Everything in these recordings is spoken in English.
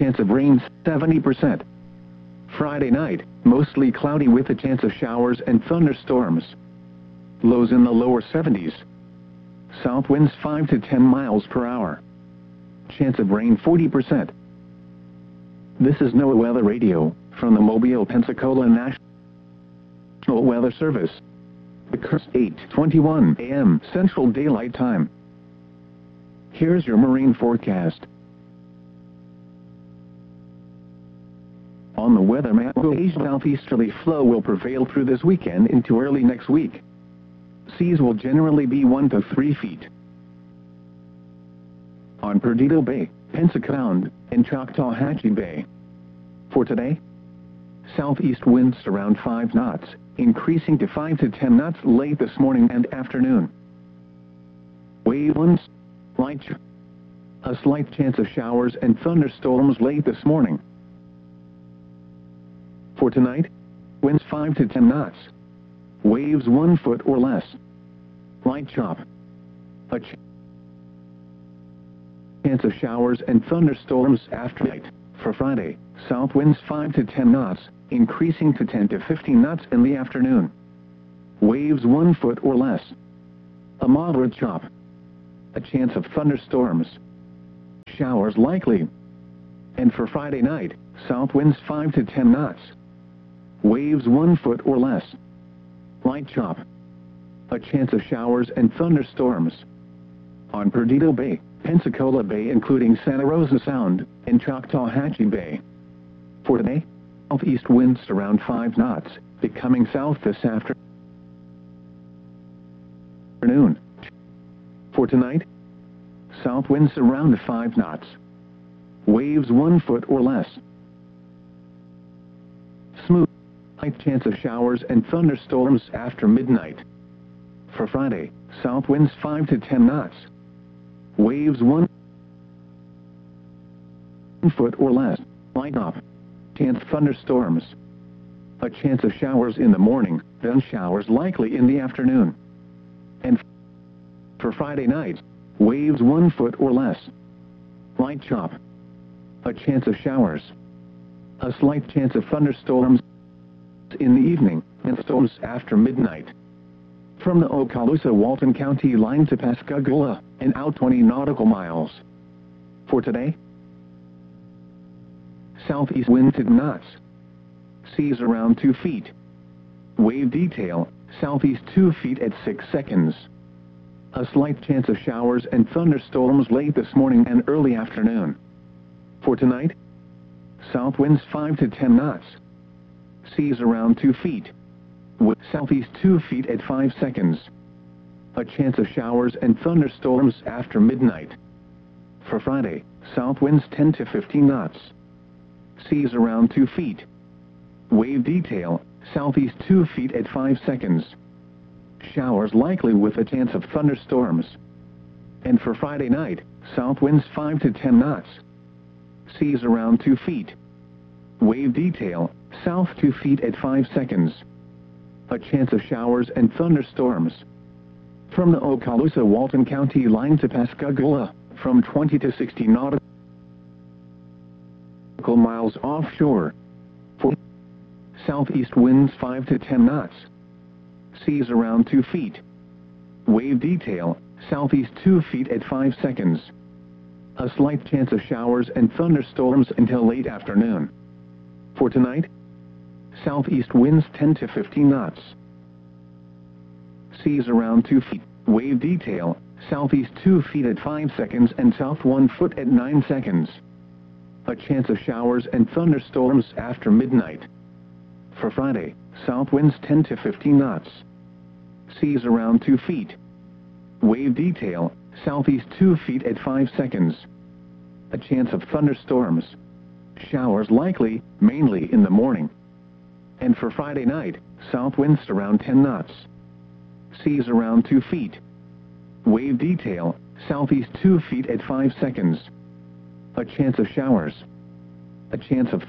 chance of rain 70%. Friday night, mostly cloudy with a chance of showers and thunderstorms. Lows in the lower 70s. South winds 5 to 10 miles per hour. Chance of rain 40%. This is NOAA Weather Radio, from the Mobile, Pensacola National Weather Service. The current 8:21 a.m. Central Daylight Time. Here's your marine forecast. On the weather map, a southeasterly flow will prevail through this weekend into early next week. Seas will generally be 1 to 3 feet. On Perdido Bay, Pensacola Sound, and Choctawhatchee Bay. For today, southeast winds around 5 knots, increasing to 5 to 10 knots late this morning and afternoon. Wave winds, a slight chance of showers and thunderstorms late this morning. For tonight, winds 5 to 10 knots. Waves 1 foot or less. Light chop. A chance of showers and thunderstorms after night. For Friday, south winds 5 to 10 knots, increasing to 10 to 15 knots in the afternoon. Waves 1 foot or less. A moderate chop. A chance of thunderstorms. Showers likely. And for Friday night, south winds 5 to 10 knots. Waves 1 foot or less. Light chop. A chance of showers and thunderstorms. On Perdido Bay, Pensacola Bay including Santa Rosa Sound, and Choctawhatchee Bay. For today, southeast winds around 5 knots, becoming south this afternoon. For tonight, south winds around 5 knots. Waves 1 foot or less. Smooth. Light chance of showers and thunderstorms after midnight. For Friday, south winds 5 to 10 knots. Waves 1 foot or less. Light up. Chance of thunderstorms. A chance of showers in the morning, then showers likely in the afternoon. And for Friday night, waves 1 foot or less. Light chop. A chance of showers. A slight chance of thunderstorms in the evening, and storms after midnight. From the Okaloosa-Walton County line to Pascagoula, and out 20 nautical miles. For today, southeast wind 10 knots. Seas around 2 feet. Wave detail, southeast 2 feet at 6 seconds. A slight chance of showers and thunderstorms late this morning and early afternoon. For tonight, south winds 5 to 10 knots. Seas around 2 feet. With southeast 2 feet at 5 seconds. A chance of showers and thunderstorms after midnight. For Friday, south winds 10 to 15 knots. Seas around 2 feet. Wave detail, southeast 2 feet at 5 seconds. Showers likely with a chance of thunderstorms. And for Friday night, south winds 5 to 10 knots. Seas around 2 feet. Wave detail, south 2 feet at 5 seconds. A chance of showers and thunderstorms. From the Okaloosa-Walton County line to Pascagoula, from 20 to 60 nautical miles offshore. For southeast winds 5 to 10 knots. Seas around 2 feet. Wave detail, southeast 2 feet at 5 seconds. A slight chance of showers and thunderstorms until late afternoon. For tonight, southeast winds 10 to 15 knots. Seas around 2 feet. Wave detail, southeast 2 feet at 5 seconds and south 1 foot at 9 seconds. A chance of showers and thunderstorms after midnight. For Friday, south winds 10 to 15 knots. Seas around 2 feet. Wave detail, southeast 2 feet at 5 seconds. A chance of thunderstorms. Showers likely, mainly in the morning. And for Friday night, south winds around 10 knots. Seas around 2 feet. Wave detail, southeast 2 feet at 5 seconds. A chance of showers. A chance of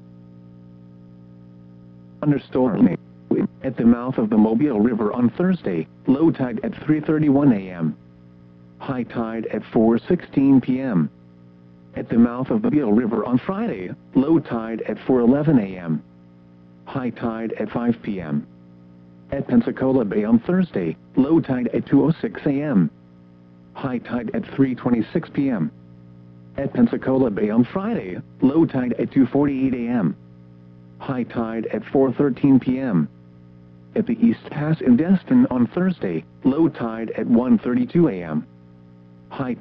thunderstorms. At the mouth of the Mobile River on Thursday, low tide at 3:31 a.m. High tide at 4:16 p.m. At the mouth of the Beale River on Friday, low tide at 4:11 a.m. High tide at 5 p.m. At Pensacola Bay on Thursday, low tide at 2:06 a.m. High tide at 3:26 p.m. At Pensacola Bay on Friday, low tide at 2:48 a.m. High tide at 4:13 p.m. At the East Pass in Destin on Thursday, low tide at 1:32 a.m. High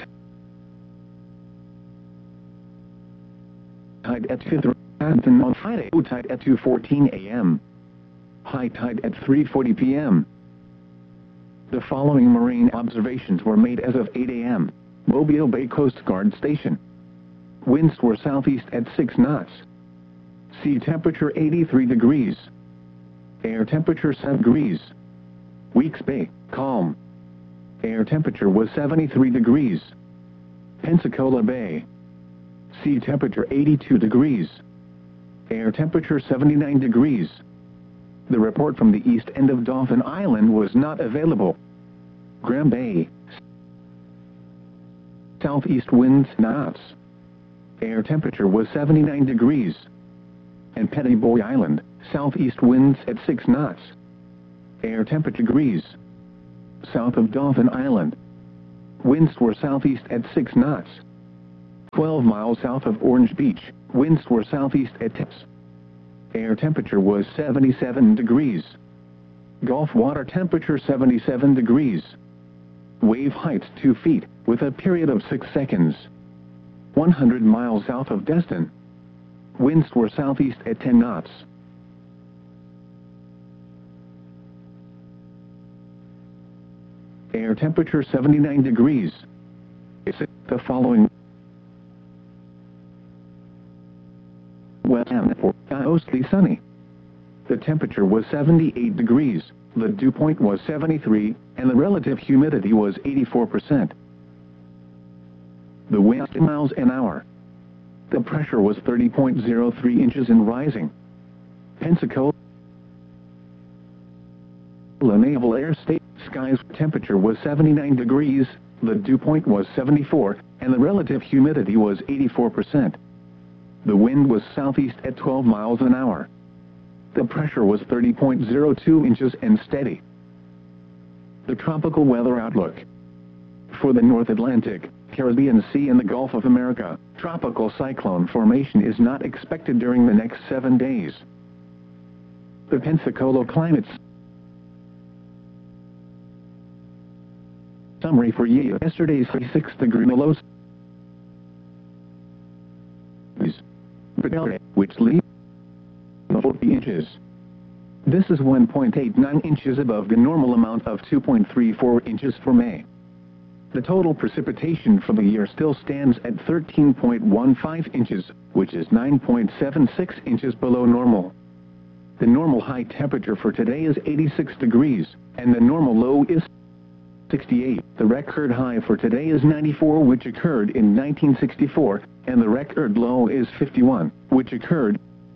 tide at 5th Hampton on Friday, low tide at 2:14 a.m. High tide at 3:40 p.m. The following marine observations were made as of 8 a.m. Mobile Bay Coast Guard Station. Winds were southeast at 6 knots. Sea temperature 83 degrees. Air temperature 7 degrees. Weeks Bay, calm. Air temperature was 73 degrees. Pensacola Bay. Sea temperature 82 degrees. Air temperature 79 degrees. The report from the east end of Dauphin Island was not available. Graham Bay. Southeast winds knots. Air temperature was 79 degrees. And Pettyboy Island, southeast winds at 6 knots. Air temperature degrees. South of Dauphin Island. Winds were southeast at 6 knots. 12 miles south of Orange Beach, winds were southeast at 10. Air temperature was 77 degrees. Gulf water temperature 77 degrees. Wave height 2 feet, with a period of 6 seconds. 100 miles south of Destin. Winds were southeast at 10 knots. Air temperature 79 degrees. The following mostly sunny. The temperature was 78 degrees, the dew point was 73, and the relative humidity was 84%. The wind miles an hour. The pressure was 30.03 inches and rising. Pensacola Naval Air State skies temperature was 79 degrees, the dew point was 74, and the relative humidity was 84%. The wind was southeast at 12 miles an hour. The pressure was 30.02 inches and steady. The tropical weather outlook. For the North Atlantic, Caribbean Sea and the Gulf of America, tropical cyclone formation is not expected during the next 7 days. The Pensacola climate summary for yesterday's 36 degree low, which leaves 40 inches. This is 1.89 inches above the normal amount of 2.34 inches for May. The total precipitation for the year still stands at 13.15 inches, which is 9.76 inches below normal. The normal high temperature for today is 86 degrees, and the normal low is 68. The record high for today is 94, which occurred in 1964, and the record low is 51, which occurred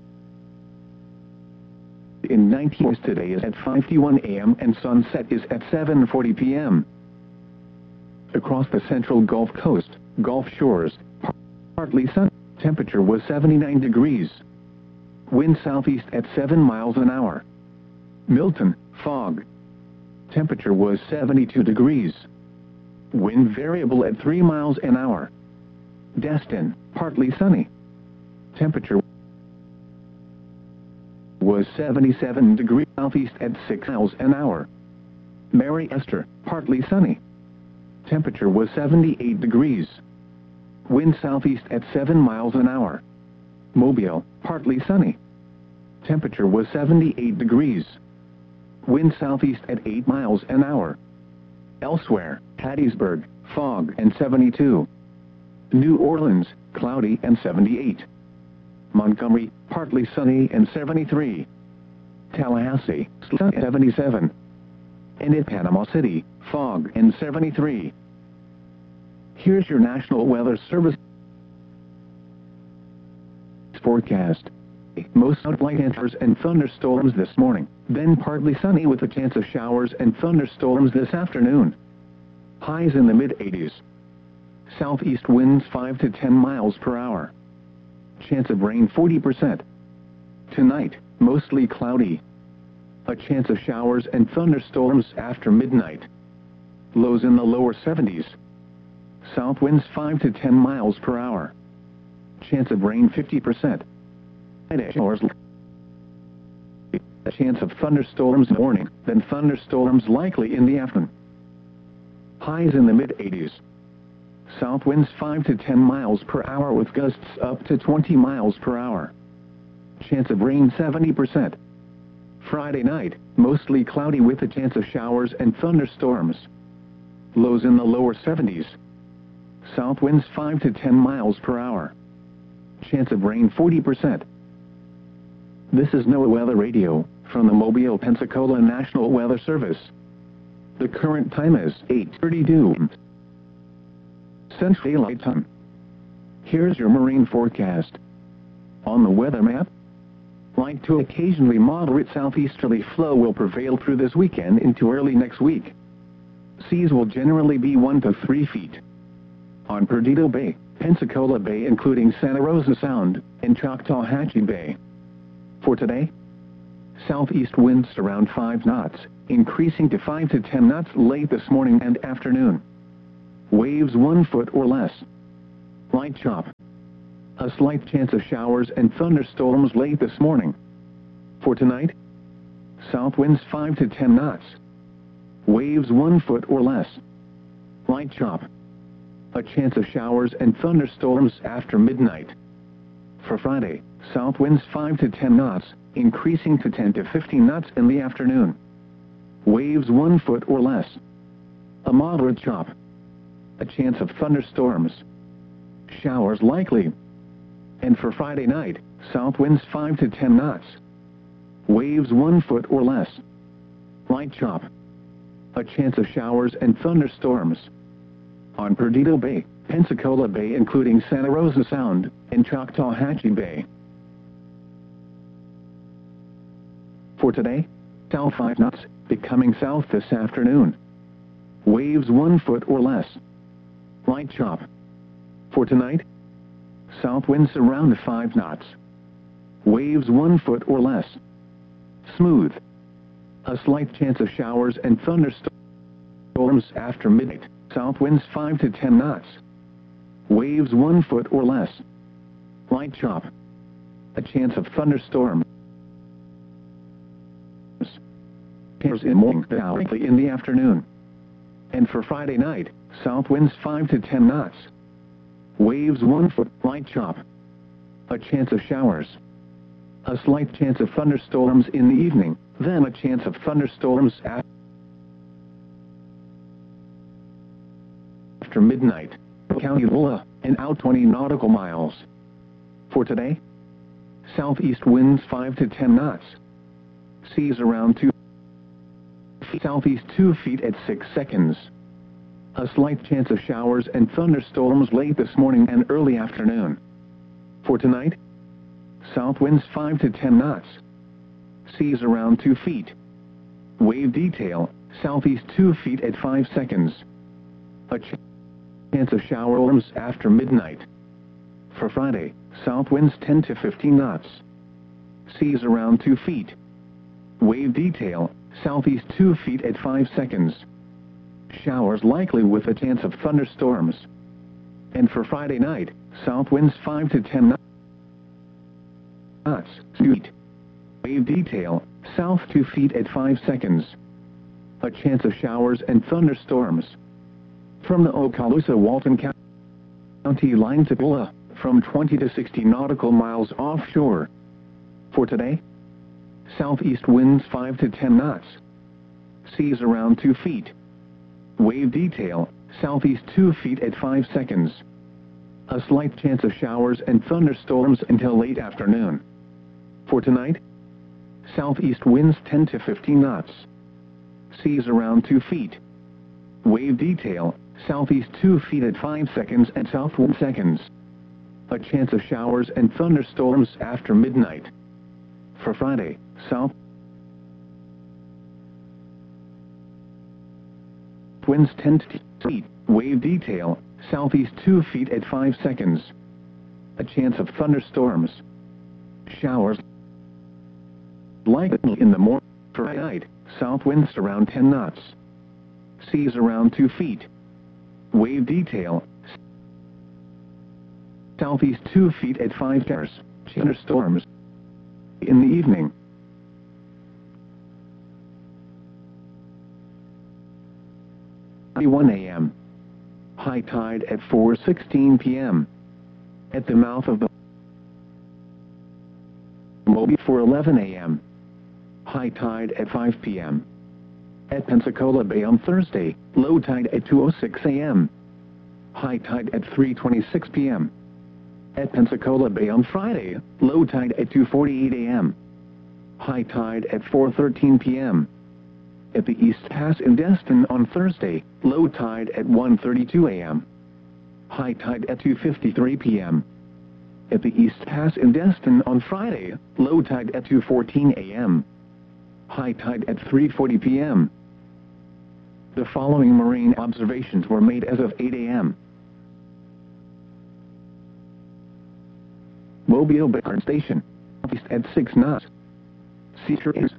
in 19. Today is at 5:51 a.m. and sunset is at 7:40 p.m. Across the central Gulf Coast, Gulf shores, partly sunny. Temperature was 79 degrees. Wind southeast at 7 miles an hour. Milton, fog. Temperature was 72 degrees. Wind variable at 3 miles an hour. Destin, partly sunny. Temperature was 77 degrees southeast at 6 miles an hour. Mary Esther, partly sunny. Temperature was 78 degrees. Wind southeast at 7 miles an hour. Mobile, partly sunny. Temperature was 78 degrees. Wind southeast at 8 miles an hour. Elsewhere, Hattiesburg, fog and 72. New Orleans, cloudy and 78. Montgomery, partly sunny and 73. Tallahassee, sunny 77. And at Panama City, fog and 73. Here's your National Weather Service forecast. Most light showers and thunderstorms this morning, then partly sunny with a chance of showers and thunderstorms this afternoon. Highs in the mid-80s. southeast winds 5 to 10 miles per hour. Chance of rain 40%. Tonight, mostly cloudy. A chance of showers and thunderstorms after midnight. Lows in the lower 70s. South winds 5 to 10 miles per hour. Chance of rain 50%. Showers. A chance of thunderstorms in the morning, then thunderstorms likely in the afternoon. Highs in the mid-80s. South winds 5 to 10 miles per hour with gusts up to 20 miles per hour. Chance of rain 70%. Friday night, mostly cloudy with a chance of showers and thunderstorms. Lows in the lower 70s. South winds 5 to 10 miles per hour. Chance of rain 40%. This is NOAA Weather Radio, from the Mobile, Pensacola National Weather Service. The current time is 8:32 Central Daylight Time. Here's your marine forecast. On the weather map, light to occasionally moderate southeasterly flow will prevail through this weekend into early next week. Seas will generally be 1 to 3 feet. On Perdido Bay, Pensacola Bay including Santa Rosa Sound, and Choctawhatchee Bay. For today, southeast winds around 5 knots, increasing to 5 to 10 knots late this morning and afternoon. Waves 1 foot or less. Light chop. A slight chance of showers and thunderstorms late this morning. For tonight, south winds 5 to 10 knots. Waves 1 foot or less. Light chop. A chance of showers and thunderstorms after midnight. For Friday, south winds 5 to 10 knots, increasing to 10 to 15 knots in the afternoon. Waves 1 foot or less. A moderate chop. A chance of thunderstorms. Showers likely. And for Friday night, south winds 5 to 10 knots. Waves 1 foot or less. Light chop. A chance of showers and thunderstorms. On Perdido Bay, Pensacola Bay including Santa Rosa Sound, and Choctawhatchee Bay. For today, south 5 knots, becoming south this afternoon. Waves 1 foot or less. Light chop. For tonight, south winds around 5 knots. Waves 1 foot or less. Smooth. A slight chance of showers and thunderstorms after midnight. South winds 5 to 10 knots. Waves 1 foot or less. Light chop. A chance of thunderstorms. In the morning, likely in the afternoon. And for Friday night, south winds 5 to 10 knots. Waves 1 foot. Light chop. A chance of showers. A slight chance of thunderstorms in the evening, then a chance of thunderstorms after midnight. County Lula, and out 20 nautical miles. For today, southeast winds 5 to 10 knots. Seas around 2 feet. Southeast 2 feet at 6 seconds. A slight chance of showers and thunderstorms late this morning and early afternoon. For tonight, south winds 5 to 10 knots. Seas around 2 feet. Wave detail, southeast 2 feet at 5 seconds. A chance of showers after midnight. For Friday, south winds 10 to 15 knots. Seas around 2 feet. Wave detail, southeast 2 feet at 5 seconds. Showers likely with a chance of thunderstorms. And for Friday night, south winds 5 to 10 knots. Wave detail, south 2 feet at 5 seconds. A chance of showers and thunderstorms. From the Okaloosa-Walton County line to Pula, from 20 to 60 nautical miles offshore. For today, southeast winds 5 to 10 knots. Seas around 2 feet. Wave detail, southeast 2 feet at 5 seconds. A slight chance of showers and thunderstorms until late afternoon. For tonight, southeast winds 10 to 15 knots. Seas around 2 feet. Wave detail, southeast 2 feet at 5 seconds and southwind seconds. A chance of showers and thunderstorms after midnight. For Friday, south winds 10 to 2 feet. Wave detail, southeast 2 feet at 5 seconds. A chance of thunderstorms. Showers likely in the morning. Tonight, south winds around 10 knots. Seas around 2 feet. Wave detail, southeast 2 feet at 5 seconds. Thunderstorms in the evening. 1 a.m. High tide at 4:16 p.m. At the mouth of the Moby 4:11 a.m. High tide at 5 p.m. At Pensacola Bay on Thursday, low tide at 2:06 a.m. High tide at 3:26 p.m. At Pensacola Bay on Friday, low tide at 2:48 a.m. High tide at 4:13 p.m. At the East Pass in Destin on Thursday, low tide at 1:32 a.m. High tide at 2:53 p.m. At the East Pass in Destin on Friday, low tide at 2:14 a.m. High tide at 3:40 p.m. The following marine observations were made as of 8 a.m. Mobile Bay Station, east at 6 knots. Sea